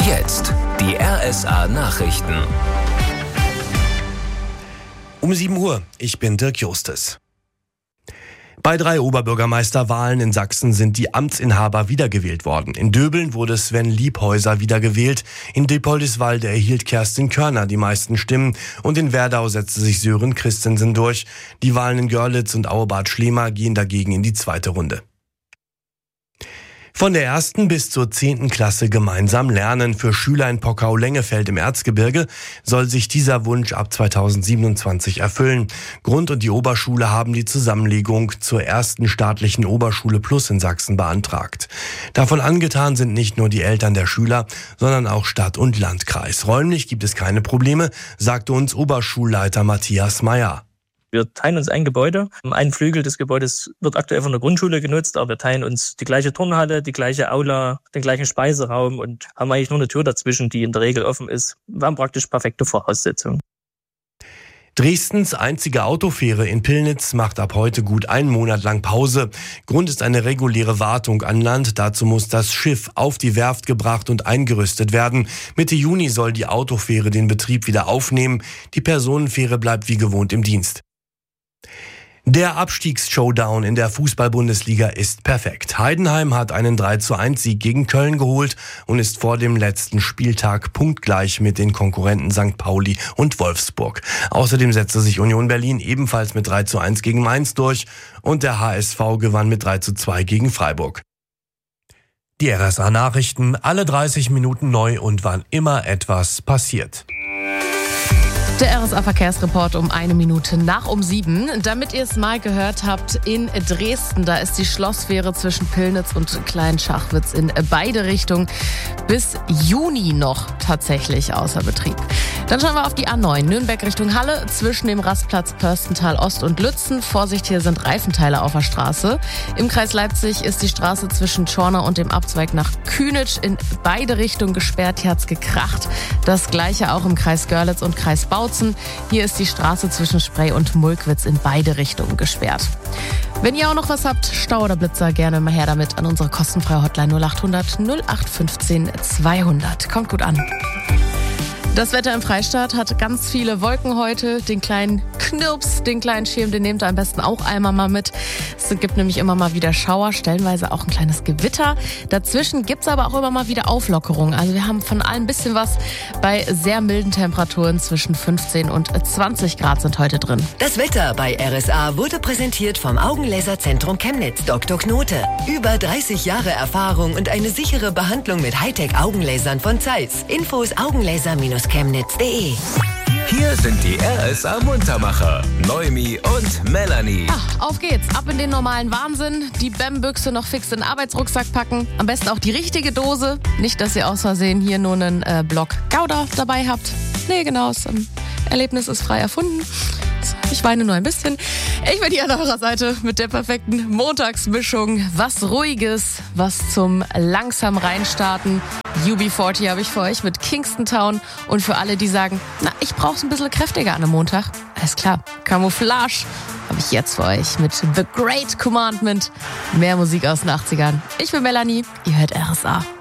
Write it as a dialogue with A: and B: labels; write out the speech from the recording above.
A: Jetzt die RSA Nachrichten.
B: Um 7 Uhr, ich bin Dirk Justes. Bei 3 Oberbürgermeisterwahlen in Sachsen sind die Amtsinhaber wiedergewählt worden. In Döbeln wurde Sven Liebhäuser wiedergewählt. In Diepoldiswalde erhielt Kerstin Körner die meisten Stimmen. Und in Werdau setzte sich Sören Christensen durch. Die Wahlen in Görlitz und Auebad Schlema gehen dagegen in die zweite Runde. Von der 1. bis zur 10. Klasse gemeinsam lernen. Für Schüler in Pockau-Lengefeld im Erzgebirge soll sich dieser Wunsch ab 2027 erfüllen. Grund- und die Oberschule haben die Zusammenlegung zur ersten staatlichen Oberschule Plus in Sachsen beantragt. Davon angetan sind nicht nur die Eltern der Schüler, sondern auch Stadt und Landkreis. Räumlich gibt es keine Probleme, sagte uns Oberschulleiter Matthias Meyer.
C: Wir teilen uns ein Gebäude. Ein Flügel des Gebäudes wird aktuell von der Grundschule genutzt, aber wir teilen uns die gleiche Turnhalle, die gleiche Aula, den gleichen Speiseraum und haben eigentlich nur eine Tür dazwischen, die in der Regel offen ist. Wir haben praktisch perfekte Voraussetzungen.
B: Dresdens einzige Autofähre in Pillnitz macht ab heute gut einen Monat lang Pause. Grund ist eine reguläre Wartung an Land. Dazu muss das Schiff auf die Werft gebracht und eingerüstet werden. Mitte Juni soll die Autofähre den Betrieb wieder aufnehmen. Die Personenfähre bleibt wie gewohnt im Dienst. Der Abstiegs-Showdown in der Fußball-Bundesliga ist perfekt. Heidenheim hat einen 3:1-Sieg gegen Köln geholt und ist vor dem letzten Spieltag punktgleich mit den Konkurrenten St. Pauli und Wolfsburg. Außerdem setzte sich Union Berlin ebenfalls mit 3:1 gegen Mainz durch und der HSV gewann mit 3:2 gegen Freiburg. Die RSA Nachrichten, alle 30 Minuten neu und wann immer etwas passiert.
D: Der RSA-Verkehrsreport um 1 Minute nach um 7. Damit ihr es mal gehört habt, in Dresden, da ist die Schlossfähre zwischen Pillnitz und Kleinschachwitz in beide Richtungen bis Juni noch tatsächlich außer Betrieb. Dann schauen wir auf die A9, Nürnberg Richtung Halle, zwischen dem Rastplatz Pörstental Ost und Lützen. Vorsicht, hier sind Reifenteile auf der Straße. Im Kreis Leipzig ist die Straße zwischen Schorna und dem Abzweig nach Kühnitsch in beide Richtungen gesperrt. Hier hat's gekracht. Das gleiche auch im Kreis Görlitz und Kreis Bautzen. Hier ist die Straße zwischen Spree und Mulkwitz in beide Richtungen gesperrt. Wenn ihr auch noch was habt, Stau oder Blitzer, gerne mal her damit an unsere kostenfreie Hotline 0800 0815 200. Kommt gut an. Das Wetter im Freistaat hat ganz viele Wolken heute. Den kleinen Knirps, den kleinen Schirm, den nehmt ihr am besten auch einmal mal mit. Es gibt nämlich immer mal wieder Schauer, stellenweise auch ein kleines Gewitter. Dazwischen gibt's aber auch immer mal wieder Auflockerungen. Also wir haben von allem ein bisschen was. Bei sehr milden Temperaturen zwischen 15 und 20 Grad sind heute drin.
E: Das Wetter bei RSA wurde präsentiert vom Augenlaserzentrum Chemnitz Dr. Knote. Über 30 Jahre Erfahrung und eine sichere Behandlung mit Hightech-Augenlasern von Zeiss. Infos augenlaser-chemnitz.de.
A: Hier sind die RSA Muntermacher, Noemi und Melanie.
D: Auf geht's, ab in den normalen Wahnsinn. Die BEM-Büchse noch fix in den Arbeitsrucksack packen. Am besten auch die richtige Dose. Nicht, dass ihr aus Versehen hier nur einen Block Gouda dabei habt. Nee, genau, das Erlebnis ist frei erfunden. Ich weine nur ein bisschen. Ich bin hier an eurer Seite mit der perfekten Montagsmischung. Was Ruhiges, was zum langsam reinstarten. UB40 habe ich für euch mit Kingston Town. Und für alle, die sagen, ich brauche es ein bisschen kräftiger an einem Montag. Alles klar, Camouflage habe ich jetzt für euch mit The Great Commandment. Mehr Musik aus den 80ern. Ich bin Melanie, ihr hört RSA.